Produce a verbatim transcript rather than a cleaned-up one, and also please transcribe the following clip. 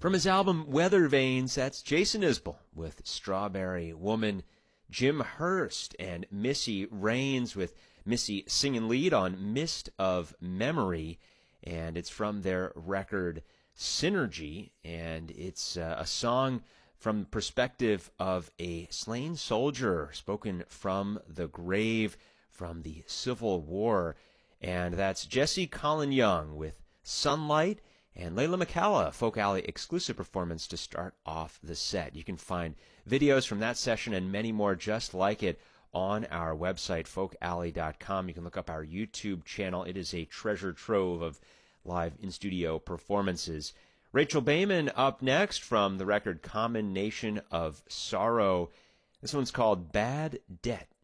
From his album Weather Vanes, that's Jason Isbell with Strawberry Woman, Jim Hurst and Missy Raines with Missy singing lead on Mist of Memory, and it's from their record Synergy, and it's uh, a song from the perspective of a slain soldier, spoken from the grave from the Civil War, and that's Jesse Colin Young with Sunlight, and Layla McCalla, Folk Alley exclusive performance to start off the set. You can find videos from that session and many more just like it on our website, folk alley dot com. You can look up our YouTube channel. It is a treasure trove of live in-studio performances. Rachel Bayman up next from the record Common Nation of Sorrow. This one's called Bad Debt.